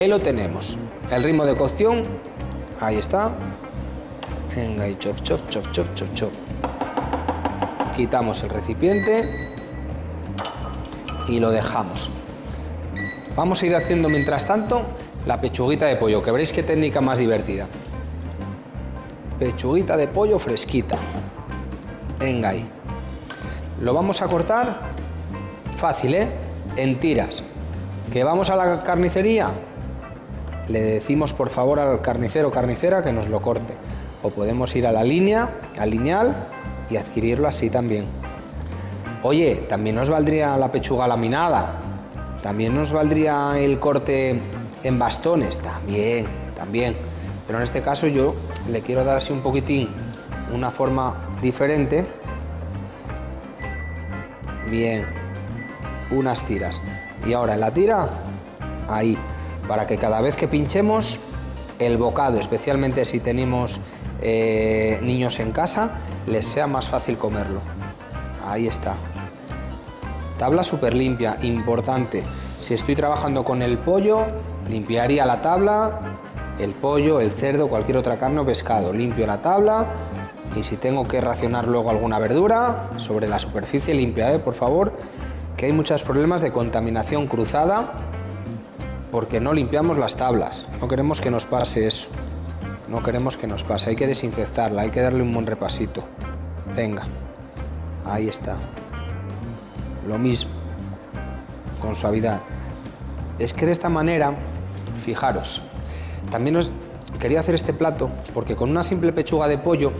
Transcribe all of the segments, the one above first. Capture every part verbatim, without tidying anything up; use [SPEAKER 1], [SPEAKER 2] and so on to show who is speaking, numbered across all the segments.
[SPEAKER 1] Ahí lo tenemos, el ritmo de cocción, ahí está. Venga, y chof, chof, chof, chof, chof, chof. Quitamos el recipiente y lo dejamos. Vamos a ir haciendo mientras tanto la pechuguita de pollo, que veréis qué técnica más divertida. Pechuguita de pollo fresquita. Venga ahí. Lo vamos a cortar fácil, ¿eh? En tiras. ¿Que vamos a la carnicería? Le decimos por favor al carnicero o carnicera que nos lo corte. O podemos ir a la línea, al lineal, y adquirirlo así también. Oye, también nos valdría la pechuga laminada. También nos valdría el corte en bastones. También, también. Pero en este caso yo le quiero dar así un poquitín, una forma diferente. Bien. Unas tiras. Y ahora en la tira, ahí. Para que cada vez que pinchemos el bocado, especialmente si tenemos eh, niños en casa, les sea más fácil comerlo. Ahí está. Tabla súper limpia, importante. Si estoy trabajando con el pollo, limpiaría la tabla, el pollo, el cerdo, cualquier otra carne o pescado. Limpio la tabla y si tengo que racionar luego alguna verdura, sobre la superficie limpia, ¿eh? Por favor, que hay muchos problemas de contaminación cruzada porque no limpiamos las tablas. No queremos que nos pase eso. No queremos que nos pase. Hay que desinfectarla, hay que darle un buen repasito. Venga, ahí está. Lo mismo, con suavidad. Es que de esta manera, fijaros, también os quería hacer este plato porque con una simple pechuga de pollo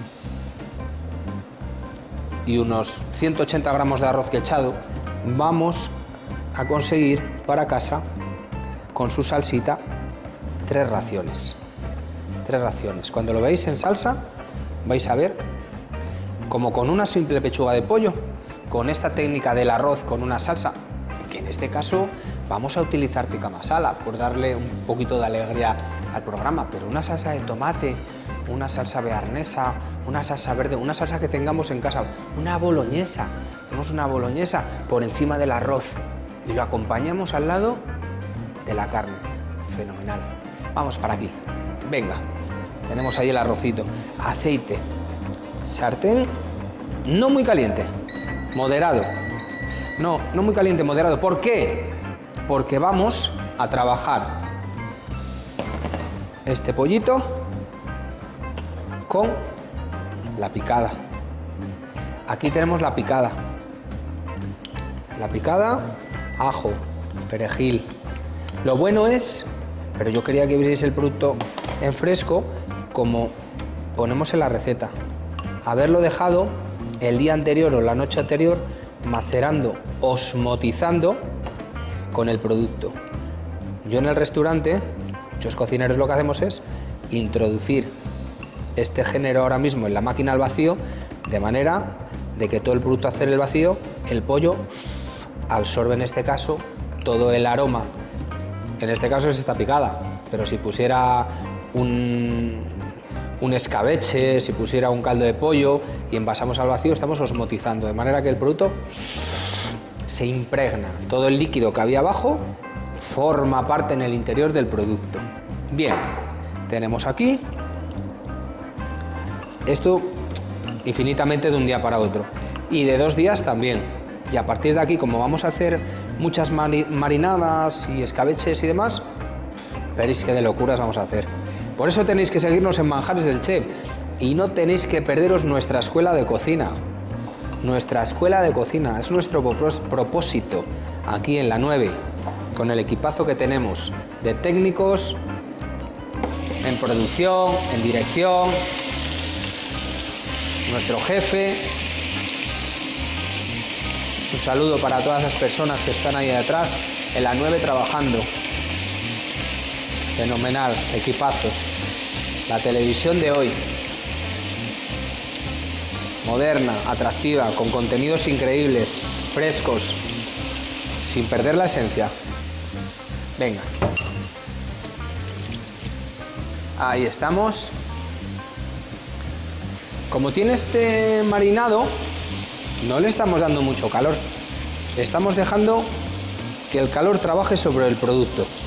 [SPEAKER 1] y unos ciento ochenta gramos de arroz quechado, vamos a conseguir para casa, con su salsita, tres raciones. Tres raciones. Cuando lo veáis en salsa, vais a ver como con una simple pechuga de pollo, con esta técnica del arroz con una salsa, que en este caso vamos a utilizar tikka masala por darle un poquito de alegría al programa, pero una salsa de tomate, una salsa bearnesa, una salsa verde, una salsa que tengamos en casa, una boloñesa, tenemos una boloñesa por encima del arroz y lo acompañamos al lado de la carne. Fenomenal. Vamos para aquí. Venga, tenemos ahí el arrocito, aceite, sartén, no muy caliente, moderado. No, no muy caliente, moderado. ¿Por qué? Porque vamos a trabajar este pollito con la picada. Aquí tenemos la picada. La picada, ajo, perejil. Lo bueno es, pero yo quería que vierais el producto en fresco, como ponemos en la receta. Haberlo dejado el día anterior o la noche anterior macerando, osmotizando con el producto. Yo en el restaurante, muchos cocineros lo que hacemos es introducir este género ahora mismo en la máquina al vacío, de manera de que todo el producto hacer el vacío, el pollo absorbe en este caso todo el aroma. En este caso es esta picada, pero si pusiera un, un escabeche, si pusiera un caldo de pollo y envasamos al vacío, estamos osmotizando, de manera que el producto se impregna. Todo el líquido que había abajo forma parte en el interior del producto. Bien, tenemos aquí esto infinitamente de un día para otro y de dos días también. Y a partir de aquí, como vamos a hacer muchas marinadas y escabeches y demás, veréis qué de locuras vamos a hacer. Por eso tenéis que seguirnos en Manjares del Chef y no tenéis que perderos nuestra escuela de cocina. Nuestra escuela de cocina es nuestro propósito aquí en la nueve, con el equipazo que tenemos de técnicos en producción, en dirección, nuestro jefe. Un saludo para todas las personas que están ahí detrás en la nueve trabajando. Fenomenal, equipazo. La televisión de hoy, moderna, atractiva, con contenidos increíbles, frescos, sin perder la esencia. Venga. Ahí estamos. Como tiene este marinado, no le estamos dando mucho calor. Estamos dejando que el calor trabaje sobre el producto.